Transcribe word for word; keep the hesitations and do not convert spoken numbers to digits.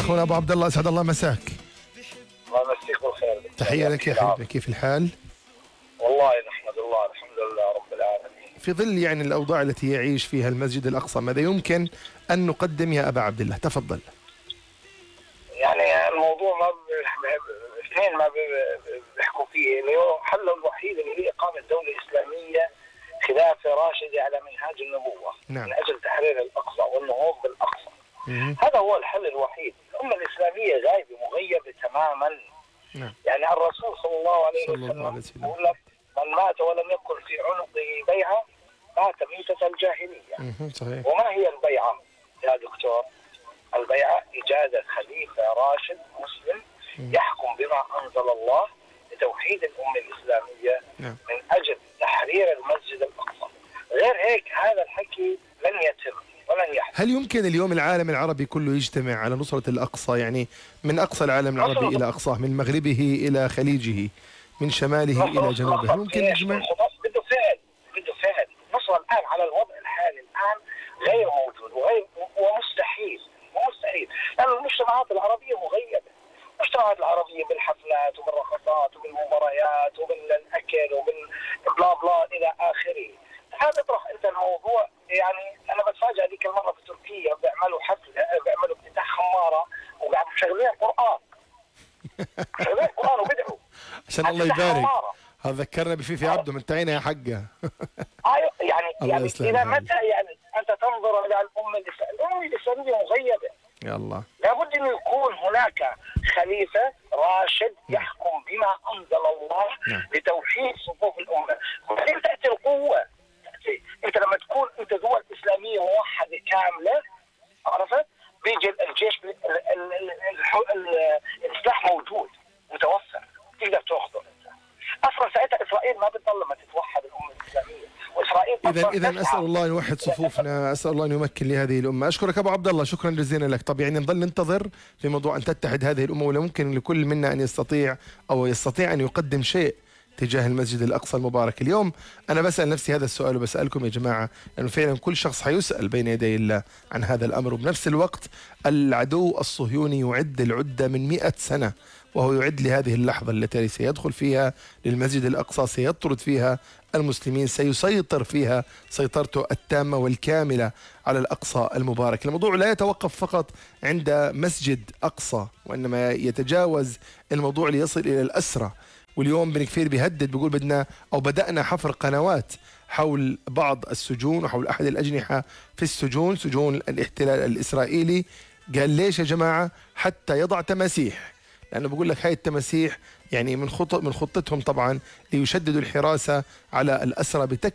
اخونا ابو عبد الله، اسعد الله مساك. الله يمسيك بالخير. تحيه لك يا حبيبي، كيف الحال؟ والله نحمد الله، الحمد لله رب العالمين. في ظل يعني الاوضاع التي يعيش فيها المسجد الاقصى، ماذا يمكن ان نقدم يا ابا عبد الله؟ تفضل. يعني الموضوع ما اثنين ما بيحكوا فيه، اللي هو حل الوحيد اللي هي اقامه دوله اسلاميه خلافه راشده على منهاج النبوه. نعم. من اجل تحرير الاقصى والنهوض بالاقصى. مم. هذا هو الحل الوحيد. الامه الاسلاميه غايبه مغيبه تماما. نعم. يعني الرسول صلى الله عليه صلى الله عليه وسلم وسلم يقول لك: من مات ولم يكن في عنقه بيعه مات ميتة الجاهليه. مم. صحيح. وما هي البيعه يا دكتور؟ البيعه ايجاد خليفه راشد مسلم مم. يحكم بما انزل الله لتوحيد الامه الاسلاميه. نعم. من اجل تحرير المسجد الاقصى. غير هيك هذا الحكي لن يتم ولن يحدث. هل يمكن اليوم العالم العربي كله يجتمع على نصرة الأقصى؟ يعني من أقصى العالم العربي إلى أقصاه، من مغربه إلى خليجه، من شماله إلى جنوبه، هل يمكن يجمع؟ بده فعل، بده فعل. نصر الآن على الوضع الحالي الآن غير موجود وغير ومستحيل ومستحيل، لأن المجتمعات العربية مغيبة. المجتمعات العربية بالحفلات وبالرقصات وبالمباريات وبالأكل وبالبلا بلا إلى آخره. هذا اطرح انت الموضوع. يعني انا بتفاجئ هذيك المره في تركيا بيعملوا حفله، بيعملوا افتتاح خماره وقاعد مشغلين قران. مشغلين قران وبدعوا عشان الله يبارك. هذا ذكرنا بفيفي عبده من تعينا يا حقه. ايوه يعني يعني الى متى يعني انت تنظر الى الامه الاسلاميه؟ الامه الاسلاميه مغيبه. يا الله. لابد انه يكون هناك خليفه راشد يحكم بما انزل الله لتوحيد صفوف الامه، وبعدين تاتي القوه. انت لما تكون انت دول اسلاميه موحده كامله، عرفت؟ بيجي الجيش السلاح موجود متوفر، تقدر تاخذه. اصلا ساعتها اسرائيل ما بتضل لما تتوحد الامه الاسلاميه، واسرائيل اذا اذا اسال الله ان يوحد صفوفنا، اسال الله ان يمكن لهذه الامه. اشكرك ابو عبد الله، شكرا جزيلا لك. طب يعني نظل ننتظر في موضوع ان تتحد هذه الامه، ولا ممكن لكل منا ان يستطيع او يستطيع ان يقدم شيء تجاه المسجد الأقصى المبارك؟ اليوم أنا بسأل نفسي هذا السؤال وبسألكم يا جماعة، لأنه فعلا كل شخص حيسأل بين يدي الله عن هذا الأمر. وبنفس الوقت العدو الصهيوني يعد العدة من مئة سنة، وهو يعد لهذه اللحظة التي سيدخل فيها للمسجد الأقصى، سيطرد فيها المسلمين، سيسيطر فيها سيطرته التامة والكاملة على الأقصى المبارك. الموضوع لا يتوقف فقط عند مسجد أقصى، وإنما يتجاوز الموضوع ليصل إلى الأسرة. واليوم بن كفير بيهدد، بيقول بدنا أو بدأنا حفر قنوات حول بعض السجون وحول أحد الأجنحة في السجون، سجون الاحتلال الإسرائيلي. قال ليش يا جماعة؟ حتى يضع تماسيح، لأنه بقول لك هاي التماسيح يعني من خطط من خطتهم طبعا ليشددوا الحراسة على الأسرى